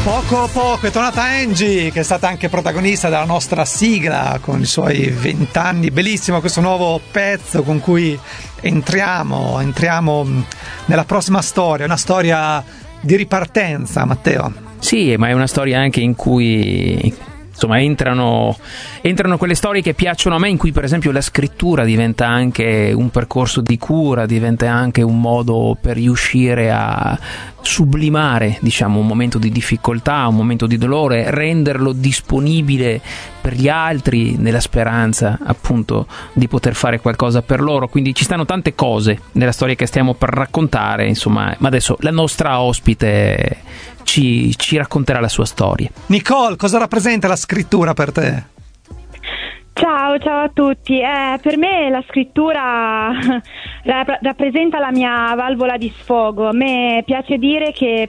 Poco poco è tornata Angie, che è stata anche protagonista della nostra sigla con i suoi 20 anni. Bellissimo questo nuovo pezzo con cui entriamo nella prossima storia, una storia di ripartenza, Matteo. Sì, ma è una storia anche in cui insomma entrano quelle storie che piacciono a me, in cui per esempio la scrittura diventa anche un percorso di cura, diventa anche un modo per riuscire a sublimare, diciamo, un momento di difficoltà, un momento di dolore, renderlo disponibile per gli altri nella speranza appunto di poter fare qualcosa per loro. Quindi ci stanno tante cose nella storia che stiamo per raccontare, insomma, ma adesso la nostra ospite ci racconterà la sua storia. Nicole, cosa rappresenta la scrittura per te? Ciao a tutti. Per me la scrittura rappresenta la mia valvola di sfogo. A me piace dire che